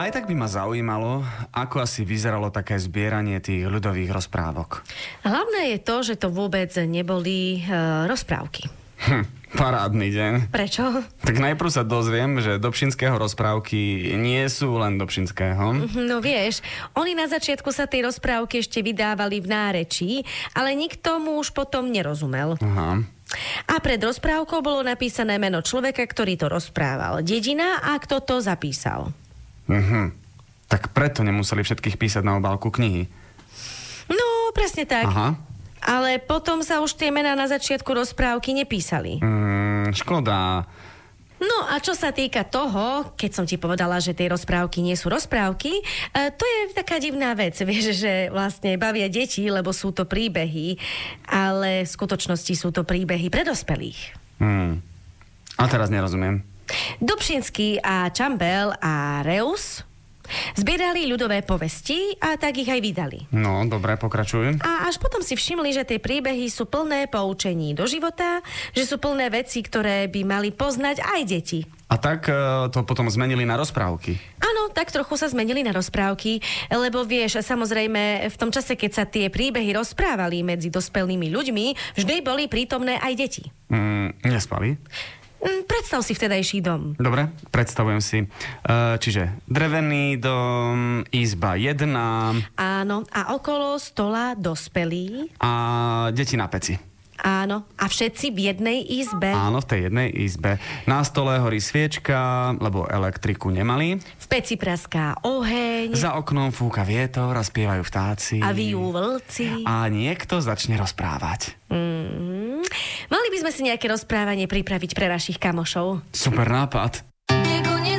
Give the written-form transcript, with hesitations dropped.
Aj tak by ma zaujímalo, ako asi vyzeralo také zbieranie tých ľudových rozprávok. Hlavné je to, že to vôbec neboli rozprávky. Parádny deň. Prečo? Tak najprv sa dozviem, že Dobšinského rozprávky nie sú len Dobšinského. No vieš, oni na začiatku sa tej rozprávky ešte vydávali v nárečí, ale nikto mu už potom nerozumel. Aha. A pred rozprávkou bolo napísané meno človeka, ktorý to rozprával, dedina a kto to zapísal. Tak preto nemuseli všetkých písať na obálku knihy. No, presne tak. Aha. Ale potom sa už tie mená na začiatku rozprávky nepísali. Škoda. No a čo sa týka toho, keď som ti povedala, že tie rozprávky nie sú rozprávky, to je taká divná vec, vieš, že vlastne bavia deti, lebo sú to príbehy, ale v skutočnosti sú to príbehy pre dospelých. A teraz nerozumiem. Dobšinský a Čambel a Reus zbierali ľudové povesti a tak ich aj vydali. No, dobre, pokračuj. A až potom si všimli, že tie príbehy sú plné poučení do života, že sú plné veci, ktoré by mali poznať aj deti. A tak to potom zmenili na rozprávky. Áno, tak trochu sa zmenili na rozprávky, lebo vieš, samozrejme, v tom čase, keď sa tie príbehy rozprávali medzi dospelými ľuďmi, vždy boli prítomné aj deti. Nespali? Predstav si vtedajší dom. Dobre, predstavujem si. Čiže drevený dom, izba jedna. Áno, a okolo stola dospelí. A deti na peci. Áno, a všetci v jednej izbe. Áno, v tej jednej izbe. Na stole horí sviečka, lebo elektriku nemali. V peci praská oheň. Za oknom fúka vietor a spievajú vtáci. A vyjú vlci. A niekto začne rozprávať. Mali by sme si nejaké rozprávanie pripraviť pre našich kamošov. Super nápad.